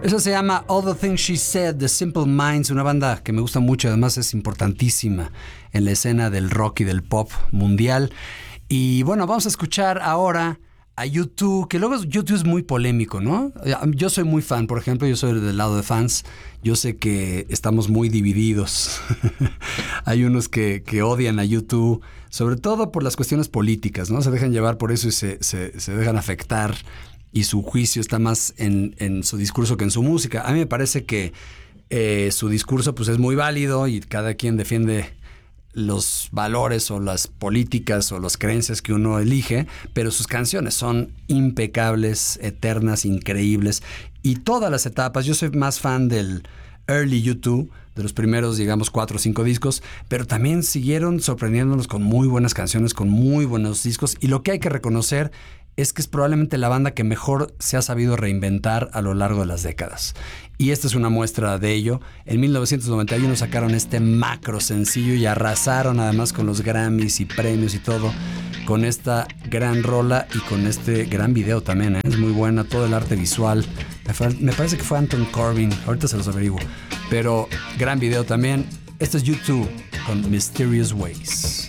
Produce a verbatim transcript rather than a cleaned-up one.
Eso se llama All the Things She Said, The Simple Minds, una banda que me gusta mucho, además es importantísima en la escena del rock y del pop mundial. Y bueno, vamos a escuchar ahora a U dos, que luego U dos es muy polémico, ¿no? Yo soy muy fan, por ejemplo, yo soy del lado de fans. Yo sé que estamos muy divididos. Hay unos que, que odian a U dos, sobre todo por las cuestiones políticas, ¿no? Se dejan llevar por eso y se, se, se dejan afectar, y su juicio está más en, en su discurso que en su música. A mí me parece que eh, su discurso pues, es muy válido y cada quien defiende los valores o las políticas o las creencias que uno elige, pero sus canciones son impecables, eternas, increíbles, y todas las etapas. Yo soy más fan del early U dos, de los primeros, digamos, cuatro o cinco discos, pero también siguieron sorprendiéndonos con muy buenas canciones, con muy buenos discos, y lo que hay que reconocer es que es probablemente la banda que mejor se ha sabido reinventar a lo largo de las décadas. Y esta es una muestra de ello. En mil novecientos noventa y uno sacaron este macro sencillo y arrasaron además con los Grammys y premios y todo, con esta gran rola y con este gran video también, ¿eh? Es muy buena, todo el arte visual. Me parece que fue Anton Corbijn, ahorita se los averiguo. Pero gran video también. Esto es U dos con Mysterious Ways.